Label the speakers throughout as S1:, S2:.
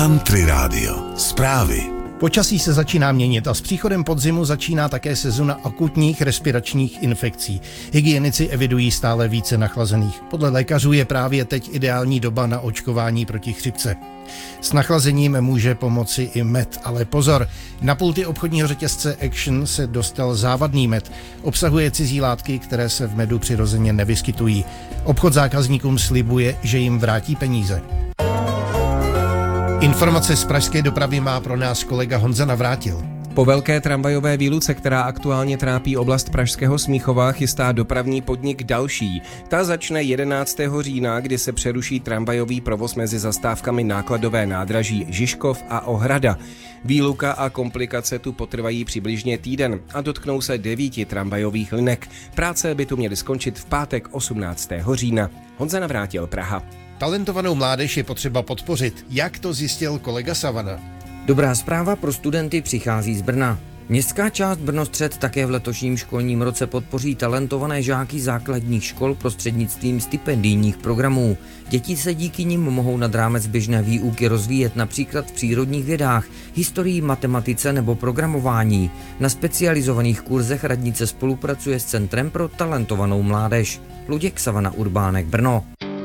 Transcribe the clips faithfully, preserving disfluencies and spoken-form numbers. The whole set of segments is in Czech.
S1: Country Radio. Zprávy.
S2: Počasí se začíná měnit a s příchodem podzimu začíná také sezona akutních respiračních infekcí. Hygienici evidují stále více nachlazených. Podle lékařů je právě teď ideální doba na očkování proti chřipce. S nachlazením může pomoci i med, ale pozor, na pulty obchodního řetězce Action se dostal závadný med. Obsahuje cizí látky, které se v medu přirozeně nevyskytují. Obchod zákazníkům slibuje, že jim vrátí peníze. Informace z pražské dopravy má pro nás kolega Honza Navrátil.
S3: Po velké tramvajové výluce, která aktuálně trápí oblast pražského Smíchova, chystá dopravní podnik další. Ta začne jedenáctého října, kdy se přeruší tramvajový provoz mezi zastávkami nákladové nádraží Žižkov a Ohrada. Výluka a komplikace tu potrvají přibližně týden a dotknou se devíti tramvajových linek. Práce by tu měly skončit v pátek osmnáctého října. Honza Navrátil, Praha.
S2: Talentovanou mládež je potřeba podpořit. Jak to zjistil kolega Savana?
S4: Dobrá zpráva pro studenty přichází z Brna. Městská část Brnostřed také v letošním školním roce podpoří talentované žáky základních škol prostřednictvím stipendijních programů. Děti se díky nim mohou nad rámec běžné výuky rozvíjet například v přírodních vědách, historii, matematice nebo programování. Na specializovaných kurzech radnice spolupracuje s Centrem pro talentovanou mládež. Luděk Savana, Urbánek, Brno.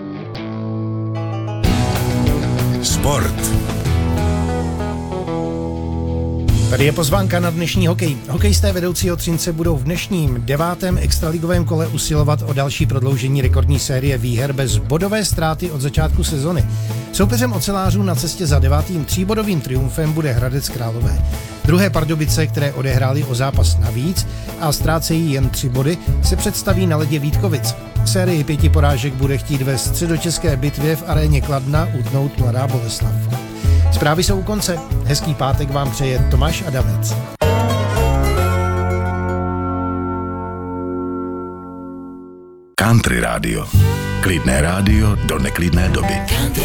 S1: Sport.
S2: Tady je pozvánka na dnešní hokej. Hokejisté vedoucího Třince budou v dnešním devátém extraligovém kole usilovat o další prodloužení rekordní série výher bez bodové ztráty od začátku sezony. Soupeřem ocelářů na cestě za devátým tříbodovým triumfem bude Hradec Králové. Druhé Pardubice, které odehrály o zápas navíc a ztrácejí jen tři body, se představí na ledě Vítkovic. Sérii pěti porážek bude chtít ve středočeské bitvě v aréně Kladna utnout Mladá Boleslav. Zprávy jsou u konce. Hezký pátek vám přeje Tomáš Adamec.
S1: Country Radio. Klidné rádio do neklidné doby.
S5: Country